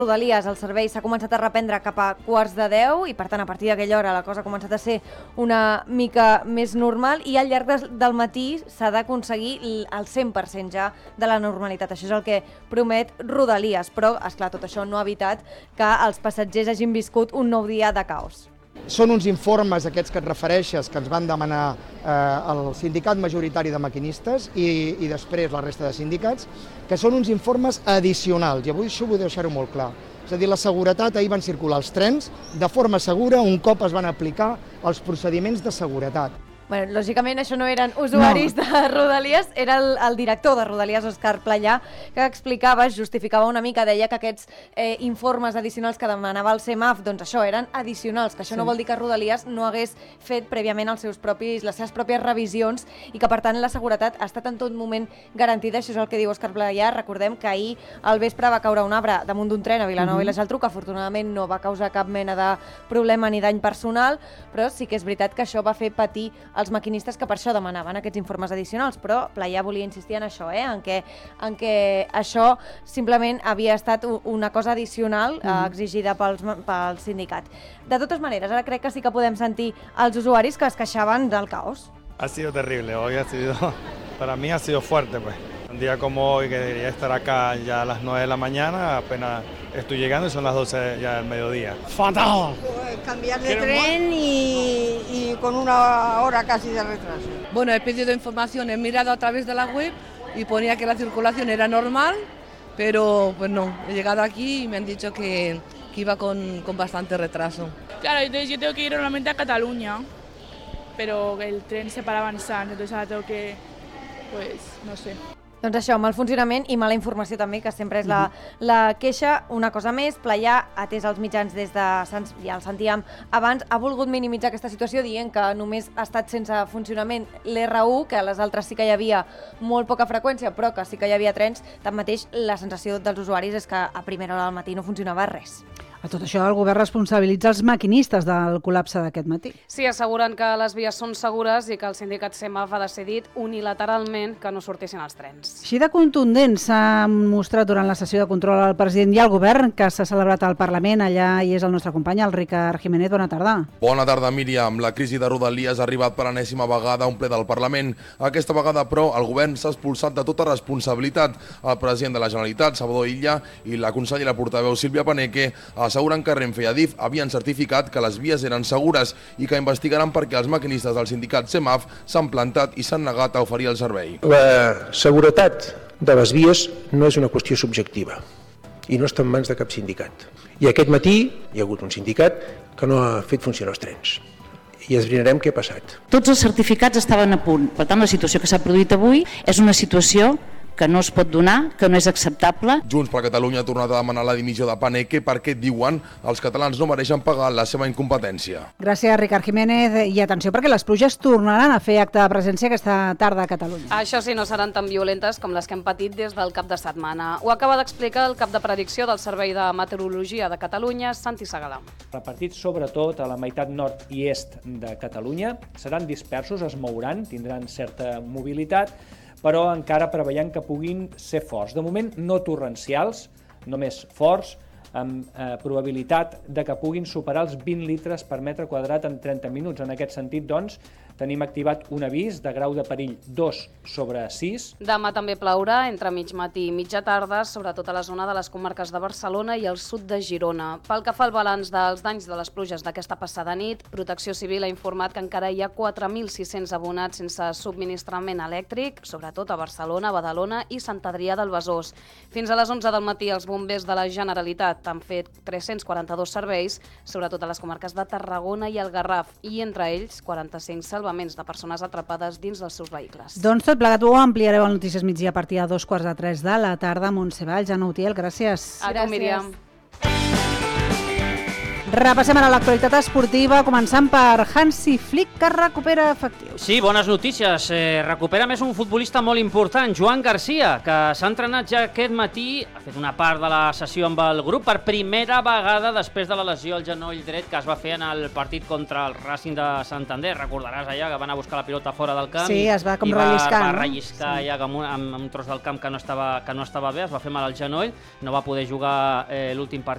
Rodalies, el servei s'ha començat a reprendre cap a 9:45 i per tant a partir d'aquella hora la cosa ha començat a ser una mica més normal i al llarg del matí s'ha d'aconseguir el 100% ja de la normalitat. Això és el que promet Rodalies, però esclar, tot això no ha evitat que els passatgers hagin viscut un nou dia de caos. Són uns informes aquests que et refereixes que ens van demanar el sindicat majoritari de maquinistes i després la resta de sindicats, que són uns informes addicionals, i avui això vull deixar-ho molt clar. És a dir, la seguretat, ahir van circular els trens de forma segura un cop es van aplicar els procediments de seguretat. Bueno, lògicament això no eren usuaris de Rodalies, era el director de Rodalies, Òscar Playà, que explicava, justificava una mica, deia que aquests informes addicionals que demanava el CEMAF, doncs això, eren addicionals, que això no vol dir que Rodalies no hagués fet prèviament les seves pròpies revisions i que, per tant, la seguretat ha estat en tot moment garantida. Això és el que diu Òscar Playà. Recordem que ahir al vespre va caure un arbre damunt d'un tren a Vilanova i la Geltrú, que afortunadament no va causar cap mena de problema ni dany personal, però sí que és veritat que això va fer patir els maquinistes que per això demanaven aquests informes addicionals, però Playà volia insistir en això, en què això simplement havia estat una cosa addicional exigida pel sindicat. De totes maneres, ara crec que sí que podem sentir els usuaris que es queixaven del caos. Ha sido terrible, hoy para mí ha sido fuerte, pues. Un día como hoy que debería estar acá ya a las 9 de la mañana, apenas estoy llegando y son las 12 ya del mediodía. ¡Fatal! Cambiar de tren y con una hora casi de retraso. Bueno, he pedido información, he mirado a través de la web y ponía que la circulación era normal, pero pues no, he llegado aquí y me han dicho que iba con bastante retraso. Claro, entonces yo tengo que ir normalmente a Cataluña, pero el tren se paraba en Sants, entonces ahora tengo que, pues, no sé. Doncs això, mal funcionament i mala informació també, que sempre és la queixa. Una cosa més, Playà, atès als mitjans des de Sants, ja el sentíem abans, ha volgut minimitzar aquesta situació dient que només ha estat sense funcionament l'R1, que a les altres sí que hi havia molt poca freqüència, però que sí que hi havia trens. Tanmateix, la sensació dels usuaris és que a primera hora del matí no funcionava res. A tot això, el govern responsabilitza els maquinistes del col·lapse d'aquest matí. Sí, asseguren que les vies són segures i que el sindicat CEMAF ha decidit unilateralment que no sortissin els trens. Així de contundent s'ha mostrat durant la sessió de control al president i al govern que s'ha celebrat al Parlament. Allà hi és el nostre company, el Ricard Jiménez. Bona tarda. Bona tarda, Míriam. La crisi de Rodalies ha arribat per enèsima vegada a un ple del Parlament. Aquesta vegada, però, el govern s'ha expulsat de tota responsabilitat. El president de la Generalitat, Salvador Illa, i la consellera portaveu Sílvia Paneque asseguren que Renfe i Adif havien certificat que les vies eren segures i que investigaran perquè els maquinistes del sindicat CEMAF s'han plantat i s'han negat a oferir el servei. La seguretat de les vies no és una qüestió subjectiva i no està en mans de cap sindicat. I aquest matí hi ha hagut un sindicat que no ha fet funcionar els trens. I esbrinarem què ha passat. Tots els certificats estaven a punt. Per tant, la situació que s'ha produït avui és una situació que no es pot donar, que no és acceptable. Junts per Catalunya ha tornat a demanar la dimissió de Paneque perquè, diuen, els catalans no mereixen pagar la seva incompetència. Gràcies, Ricard Jiménez. I atenció, perquè les pluges tornaran a fer acte de presència aquesta tarda a Catalunya. Això sí, no seran tan violentes com les que hem patit des del cap de setmana. Ho acaba d'explicar el cap de predicció del Servei de Meteorologia de Catalunya, Santi Segadà. Repartits sobretot a la meitat nord i est de Catalunya, seran dispersos, es mouran, tindran certa mobilitat, però encara preveiem que puguin ser forts. De moment no torrencials, només forts, amb probabilitat de que puguin superar els 20 litres per metre quadrat en 30 minuts. En aquest sentit, doncs, tenim activat un avís de grau de perill 2/6. Demà també plourà entre mig matí i mitja tarda, sobretot a la zona de les comarques de Barcelona i el sud de Girona. Pel que fa al balanç dels danys de les pluges d'aquesta passada nit, Protecció Civil ha informat que encara hi ha 4.600 abonats sense subministrament elèctric, sobretot a Barcelona, Badalona i Sant Adrià del Besòs. Fins a les 11 del matí, els bombers de la Generalitat han fet 342 serveis, sobretot a les comarques de Tarragona i el Garraf, i entre ells 45 salvaments de persones atrapades dins dels seus vehicles. Doncs tot plegat ho ampliareu al Notícies Migdia a partir de 2:45 de la tarda. Montse Valls, Anna Utiel, gràcies. A tu, Míriam. Repassem ara l'actualitat esportiva, començant per Hansi Flick, que recupera efectius. Sí, bones notícies. Recupera més un futbolista molt important, Joan Garcia, que s'ha entrenat ja aquest matí, ha fet una part de la sessió amb el grup per primera vegada després de la lesió al genoll dret que es va fer en el partit contra el Racing de Santander. Recordaràs allà que van a buscar la pilota fora del camp. Sí, es va com relliscar. Va relliscar allà amb un tros del camp que no estava bé, es va fer mal al genoll, no va poder jugar l'últim partit